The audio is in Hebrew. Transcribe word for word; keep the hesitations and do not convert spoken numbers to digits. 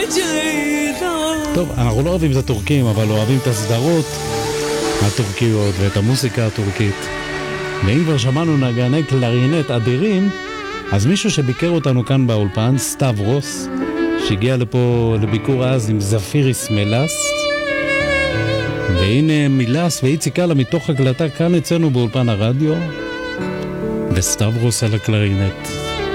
טוב, אנחנו לא אוהבים את הטורקים, אבל אוהבים את הסדרות הטורקיות ואת המוסיקה הטורקית. ואם כבר שמענו נגני קלרינט אדירים, אז מישהו שביקר אותנו כאן באולפן, סטברוס, שהגיע לפה לביקור אז עם זפיריס מלס, והנה מילס ואיציק אללה מתוך הקלטה כאן אצלנו באולפן הרדיו, וסטברוס על הקלרינט.